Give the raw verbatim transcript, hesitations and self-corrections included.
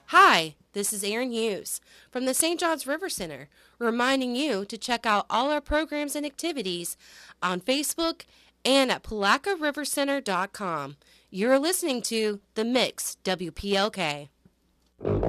Hi, this is Erin Hughes from the Saint Johns River Center, reminding you to check out all our programs and activities on Facebook and at palaca river center dot com. You're listening to The Mix, W P L K.